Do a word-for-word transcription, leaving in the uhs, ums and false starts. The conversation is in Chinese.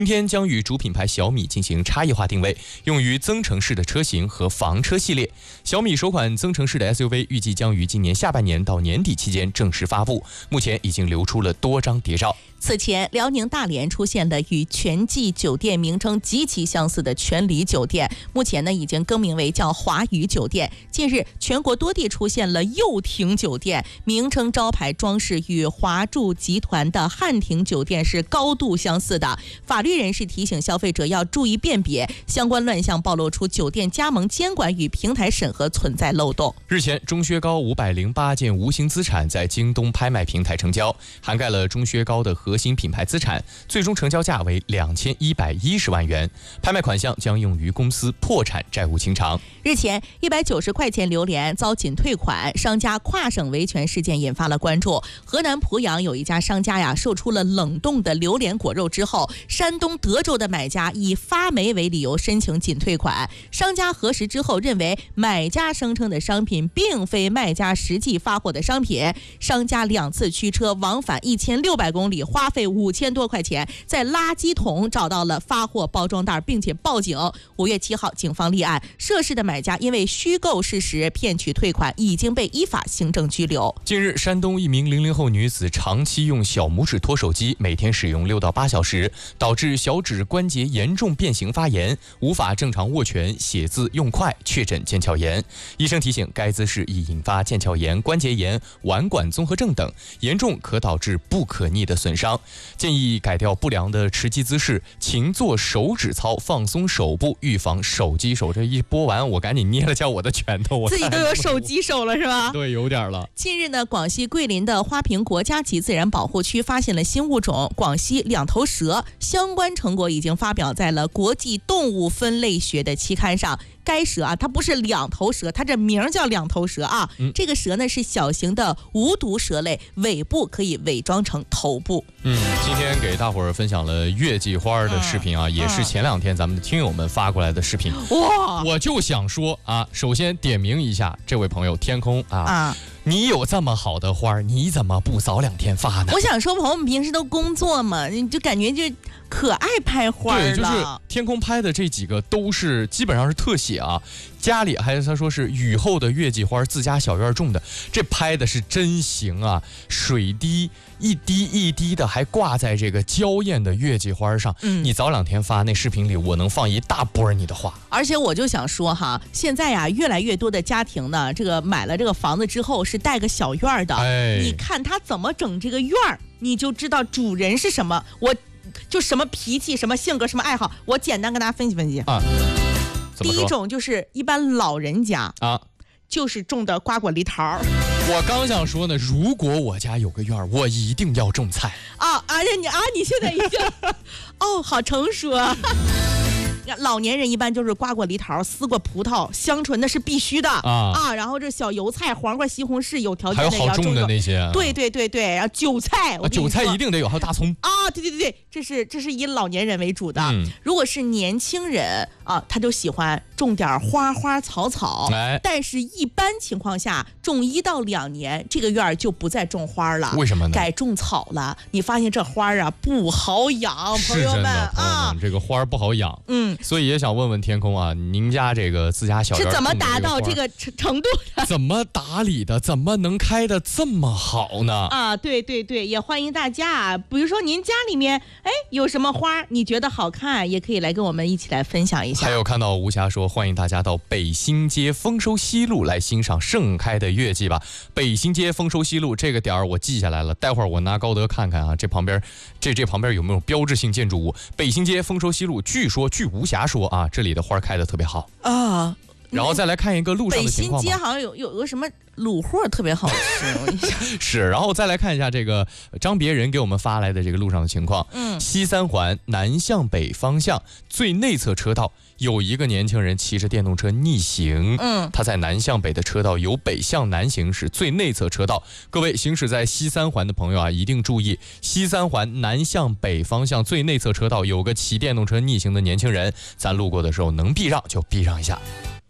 今天将与主品牌小米进行差异化定位，用于增程式的车型和房车系列。小米首款增程式的 S U V 预计将于今年下半年到年底期间正式发布，目前已经流出了多张谍照。 此前，辽宁大连出现了与全季酒店名称极其相似的全礼酒店，目前呢已经更名为叫华宇酒店。近日，全国多地出现了又廷酒店，名称招牌装饰与华住集团的汉庭酒店是高度相似的。法律人士提醒消费者要注意辨别，相关乱象暴露出酒店加盟监管与平台审核存在漏洞。 日前，钟薛高五百零八件无形资产在京东拍卖平台成交，涵盖了钟薛高的核心品牌资产，最终成交价为两千一百一十万元。拍卖款项将用于公司破产债务清偿。 日前，一百九十块钱榴莲遭仅退款，商家跨省维权事件引发了关注。河南濮阳有一家商家呀，售出了冷冻的榴莲果肉之后，山东德州的买家以发霉为理由申请仅退款。商家核实之后认为，买家声称的商品并非卖家实际发货的商品。商家两次驱车往返一千六百公里，花费五千多块钱，在垃圾桶找到了发货包装袋，并且报警。五月七号，警方立案，涉事的买家因为虚构事实骗取退款，已经被依法行政拘留。 近日，山东一名零零后女子长期用小拇指托手机，每天使用六到八小时，导致小指关节严重变形发炎，无法正常握拳、写字用快，确诊腱鞘炎。医生提醒，该姿势易引发腱鞘炎、关节炎、腕管综合症等，严重可导致不可逆的损伤。建议改掉不良的持机姿势，勤做手指操，放松手部，预防手机手。这一播完，我赶紧捏了下我的拳头，我自己都有手机手了是吧？ 对，有点了。 近日呢，广西桂林的花坪国家级自然保护区发现了新物种广西两头蛇，相关成果已经发表在了国际动物分类学的期刊上。该蛇啊，它不是两头蛇，它这名叫两头蛇啊。嗯、这个蛇呢是小型的无毒蛇类，尾部可以伪装成头部。 嗯，今天给大伙儿分享了月季花的视频啊，嗯、也是前两天咱们的听友们发过来的视频。哇，我就想说啊，首先点名一下这位朋友天空啊。啊你有这么好的花，你怎么不早两天发呢？ 我想说，朋友们平时都工作嘛，你就感觉就可爱拍花了。 对，就是天空拍的这几个都是基本上是特写啊。家里还是他说是雨后的月季花，自家小院种的，这拍的是真行啊！水滴一滴一滴的，还挂在这个娇艳的月季花上。嗯，你早两天发那视频里，我能放一大波你的花。 而且我就想说哈，现在呀，越来越多的家庭呢，这个买了这个房子之后是带个小院的。哎，你看他怎么整这个院儿，你就知道主人是什么。我就什么脾气、什么性格、什么爱好，我简单跟大家分析分析啊。第一种就是一般老人家啊，就是种的瓜果梨桃。 我刚想说呢，如果我家有个院，我一定要种菜啊！而且你啊，你现在已经哦，好成熟啊。老年人一般就是瓜果梨桃、丝瓜葡萄、香椿，那是必须的 啊, 啊然后这小油菜、黄瓜、西红柿，有条件的也要种。还有好种的那些、啊。 对对对对，然后韭菜， 啊、韭菜一定得有，还有大葱啊！对对对对，这是这是以老年人为主的。嗯、如果是年轻人啊，他就喜欢种点花花草草。哎，但是一般情况下，种一到两年，这个院就不再种花了。 为什么呢？ 改种草了。你发现这花啊不好养，朋友们啊， 这个花不好养。嗯。所以也想问问天空啊，您家这个自家小院是怎么达到这个程度的？ 怎么打理的？怎么能开得这么好呢？ 啊，对对对，也欢迎大家，比如说您家里面哎有什么花你觉得好看，也可以来跟我们一起来分享一下。 还有看到吴霞说，欢迎大家到北新街丰收西路来欣赏盛开的月季吧。北新街丰收西路这个点儿我记下来了，待会儿我拿高德看看啊，这旁边这这旁边有没有标志性建筑物？北新街丰收西路，据说据吴霞说啊，这里的花开得特别好啊。然后再来看一个路上的情况吧。 北新街好像有有个什么卤货特别好吃， 是。然后再来看一下这个张别人给我们发来的这个路上的情况。嗯，西三环南向北方向最内侧车道有一个年轻人骑着电动车逆行。嗯，他在南向北的车道由北向南行驶，最内侧车道。各位行驶在西三环的朋友啊，一定注意，西三环南向北方向最内侧车道有个骑电动车逆行的年轻人，咱路过的时候能避让就避让一下。